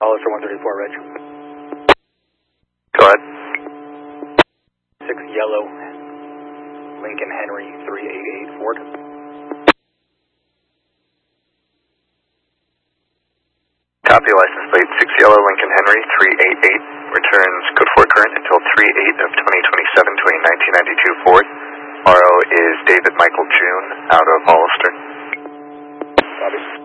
Hollister 134, Reg. Go ahead. 6 yellow, Lincoln Henry 388 Ford. Copy, license plate 6 yellow, Lincoln Henry 388. Returns code 4 current until 3/8 of 2027 to a 1992 Ford. RO is David Michael June out of Hollister. Copy.